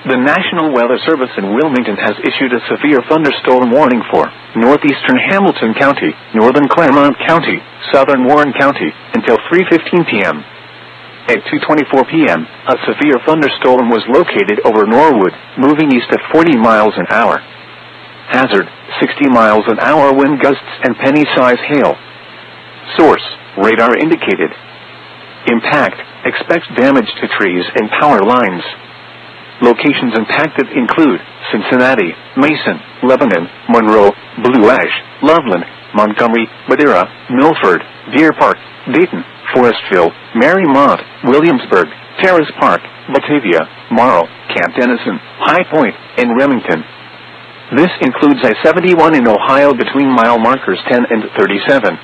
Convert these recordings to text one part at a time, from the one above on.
The National Weather Service in Wilmington has issued a severe thunderstorm warning for northeastern Hamilton County, northern Claremont County, southern Warren County, until 3:15 p.m. At 2:24 p.m., a severe thunderstorm was located over Norwood, moving east at 40 miles an hour. Hazard, 60 miles an hour wind gusts and penny-size hail. Source, radar indicated. Impact, expect damage to trees and power lines. Locations impacted include Cincinnati, Mason, Lebanon, Monroe, Blue Ash, Loveland, Montgomery, Madeira, Milford, Deer Park, Dayton, Forestville, Marymount, Williamsburg, Terrace Park, Batavia, Morrow, Camp Dennison, High Point, and Remington. This includes I-71 in Ohio between mile markers 10 and 37.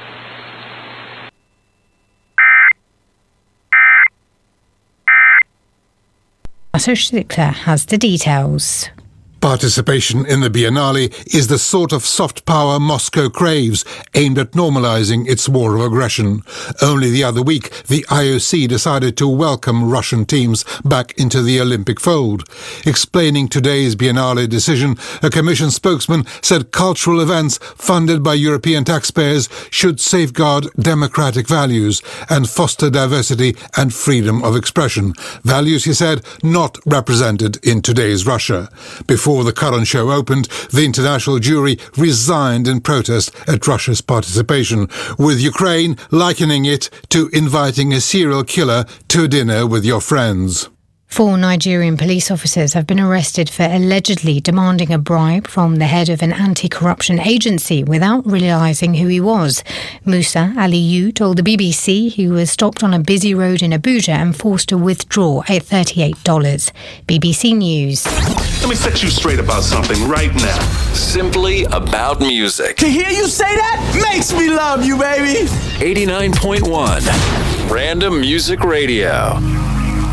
Arthur Schlickler has the details. Participation in the Biennale is the sort of soft power Moscow craves, aimed at normalizing its war of aggression. Only the other week, the IOC decided to welcome Russian teams back into the Olympic fold. Explaining today's Biennale decision, a Commission spokesman said cultural events funded by European taxpayers should safeguard democratic values and foster diversity and freedom of expression. Values, he said, not represented in today's Russia. Before the current show opened, the international jury resigned in protest at Russia's participation, with Ukraine likening it to inviting a serial killer to dinner with your friends. 4 Nigerian police officers have been arrested for allegedly demanding a bribe from the head of an anti-corruption agency without realising who he was. Musa Aliyu told the BBC he was stopped on a busy road in Abuja and forced to withdraw $38. BBC News. Let me set you straight about something right now. Simply about music. To hear you say that makes me love you, baby. 89.1 Random Music Radio.